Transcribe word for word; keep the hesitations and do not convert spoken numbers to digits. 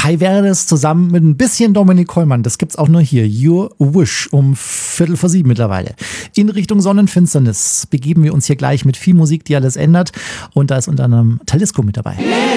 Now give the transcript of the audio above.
Kai Verdes zusammen mit ein bisschen Dominik Kollmann. Das gibt's auch nur hier. Your Wish um Viertel vor sieben mittlerweile. In Richtung Sonnenfinsternis begeben wir uns hier gleich mit viel Musik, die alles ändert. Und da ist unter anderem Talisco mit dabei.